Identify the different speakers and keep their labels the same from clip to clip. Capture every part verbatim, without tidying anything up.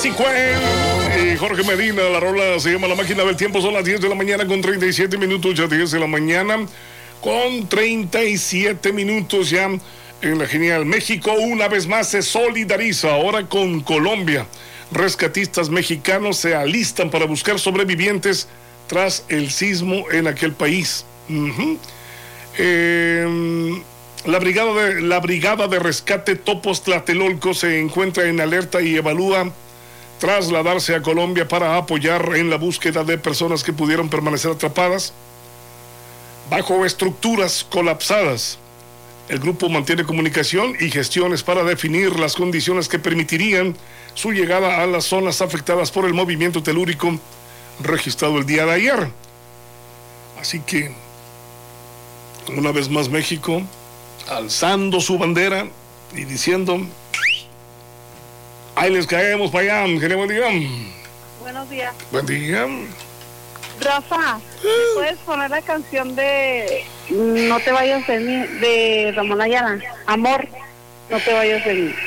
Speaker 1: Jesse Quinn y Jorge Medina. La rola se llama La Máquina del Tiempo. Son las diez de la mañana con treinta y siete minutos. Ya diez de la mañana con treinta y siete minutos ya en la genial. México una vez más se solidariza ahora con Colombia. Rescatistas mexicanos se alistan para buscar sobrevivientes tras el sismo en aquel país. Uh-huh. eh, la, brigada de, la Brigada de Rescate Topos Tlatelolco se encuentra en alerta y evalúa trasladarse a Colombia para apoyar en la búsqueda de personas que pudieron permanecer atrapadas bajo estructuras colapsadas. El grupo mantiene comunicación y gestiones para definir las condiciones que permitirían su llegada a las zonas afectadas por el movimiento telúrico registrado el día de ayer. Así que, una vez más México, alzando su bandera y diciendo, ahí les caemos para allá. Que buen día.
Speaker 2: Buenos días.
Speaker 1: Buen día.
Speaker 2: Rafa, ¿me puedes poner la canción de No te vayas de mí, de Ramón Ayala? Amor, no te vayas de mí.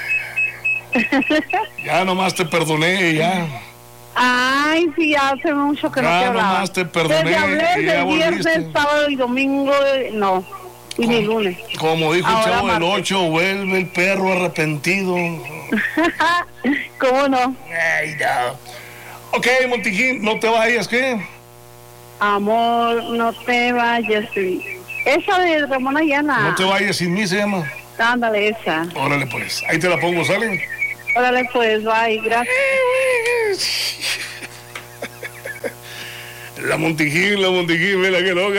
Speaker 1: Ya nomás te perdoné, ya.
Speaker 2: Ay, sí, ya hace mucho que
Speaker 1: ya
Speaker 2: no te hablaba.
Speaker 1: Ya nomás te perdoné.
Speaker 2: Desde hablé del viernes, sábado y domingo, no, y ni lunes.
Speaker 1: Como dijo el Chavo del Ocho, vuelve el perro arrepentido.
Speaker 2: ¿Cómo no?
Speaker 1: Ay, no. Ok, Montijín, no te vayas, ¿qué?
Speaker 2: Amor, no te vayas de mí. Esa de Ramón Ayala.
Speaker 1: No te vayas sin mí, se llama.
Speaker 2: Ándale, esa.
Speaker 1: Órale, pues, ahí te la pongo, ¿sale?
Speaker 2: Órale, pues, bye, gracias.
Speaker 1: La Montijín, la Montijín, mira que loca.